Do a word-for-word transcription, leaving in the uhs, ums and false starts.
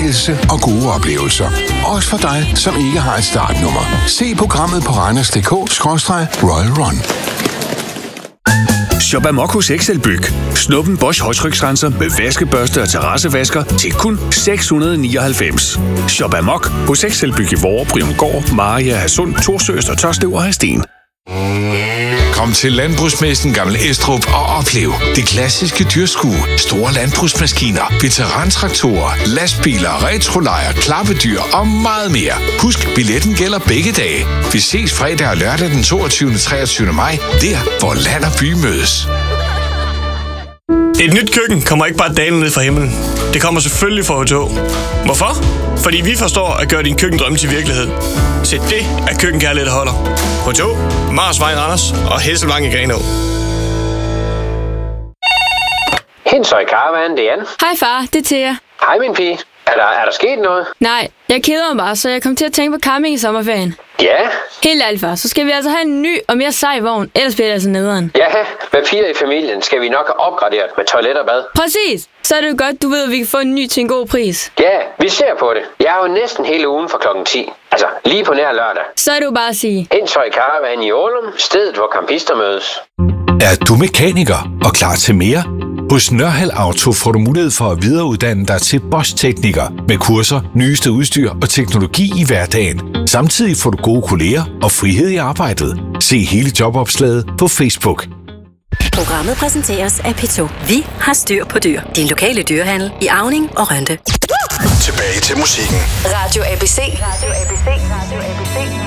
bevægelse og gode oplevelser. Også for dig, som ikke har et startnummer. Se programmet på randers punktum d k skråstreg royal run. Shop amok hos Excelbyg. Snup en Bosch højtryksrenser med vaskebørste og terrassevasker til kun seks hundrede nioghalvfems. Shop amok hos Excelbyg i Vorre, Bryumgård, Maria, Hadsund, Torsøst og Tårslev og Hadsten. Kom til Landbrugsmessen Gammel Estrup og oplev det klassiske dyrskue, store landbrugsmaskiner, veterantraktorer, lastbiler, retrolejr, klappedyr og meget mere. Husk, billetten gælder begge dage. Vi ses fredag og lørdag den toogtyvende og treogtyvende maj, der hvor land og by mødes. Et nyt køkken kommer ikke bare dalende ned fra himlen. Det kommer selvfølgelig fra H to. Hvorfor? Fordi vi forstår at gøre din køkkendrøm til virkelighed. Se, det er køkkenkærlighed, der holder. H to, Marsvej Randers og Hesselvang i Grenaa. Hensøj Karavan, det er Jan. Hej far, det er Thea. Hej min pige. Er der, er der sket noget? Nej, jeg keder mig bare, så jeg kom til at tænke på camping i sommerferien. Ja. Helt ærligt far, så skal vi altså have en ny og mere sej vogn, ellers bliver det altså nederen. Ja, med fire i familien skal vi nok have opgraderet med toilet og bad. Præcis, så er det jo godt, du ved, at vi kan få en ny til en god pris. Ja, vi ser på det. Jeg er jo næsten hele ugen fra klokken ti. Altså, lige på nær lørdag. Så er det jo bare at sige. Hensøj Karavan i Ålum, stedet hvor campister mødes. Er du mekaniker og klar til mere? Hos Nørhald Auto får du mulighed for at videreuddanne dig til Bosch-tekniker med kurser, nyeste udstyr og teknologi i hverdagen. Samtidig får du gode kolleger og frihed i arbejdet. Se hele jobopslaget på Facebook. Programmet præsenteres af P to. Vi har styr på dyr. Din lokale dyrehandel i Auning og Rønde. Tilbage til musikken. Radio A B C. Radio A B C. Radio A B C.